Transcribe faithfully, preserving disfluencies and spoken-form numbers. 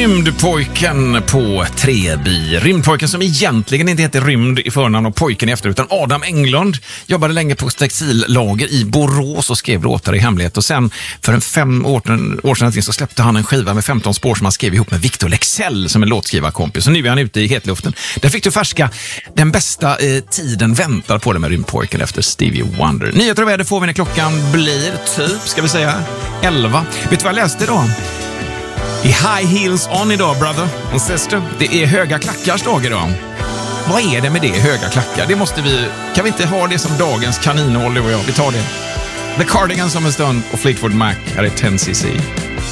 Rymdpojken på Treby. Rymdpojken som egentligen inte heter Rymd i förnamn och pojken efter, utan Adam Englund jobbade länge på textillager i Borås och skrev låtar i hemlighet. Och sen för en fem år, år sedan så släppte han en skiva med femton spår som han skrev ihop med Victor Lexell som en låtskrivarkompis. Och nu är han ute i hetluften. Där fick du färska Den bästa eh, tiden väntar på det med Rymdpojken efter Stevie Wonder. Nyheter och väder får vi när klockan blir typ, ska vi säga, elva. Vet du vad jag läste idag? I high heels on idag, brother och sister. Det är höga klackars dag idag. Vad är det med det, höga klackar? Det måste vi, kan vi inte ha det som dagens kaninhåll, och jag? Vi tar det. The Cardigans om en stund och Fleetwood Mac här är ten C C.